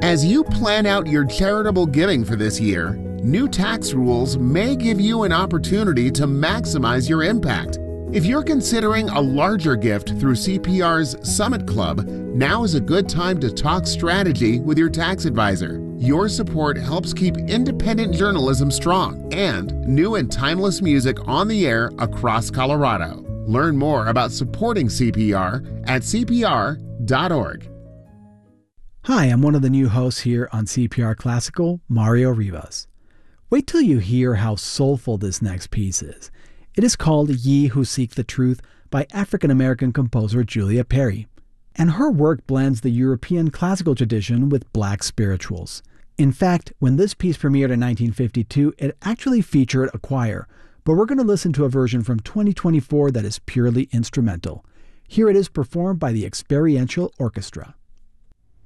As you plan out your charitable giving for this year, new tax rules may give you an opportunity to maximize your impact. If you're considering a larger gift through CPR's Summit Club, now is a good time to talk strategy with your tax advisor. Your support helps keep independent journalism strong and new and timeless music on the air across Colorado. Learn more about supporting CPR at cpr.org. Hi, I'm one of the new hosts here on CPR Classical, Mario Rivas. Wait till you hear how soulful this next piece is. It is called Ye Who Seek the Truth by African-American composer Julia Perry, and her work blends the European classical tradition with black spirituals. In fact, when this piece premiered in 1952, it actually featured a choir, but we're going to listen to a version from 2024 that is purely instrumental. Here it is performed by the Experiential Orchestra.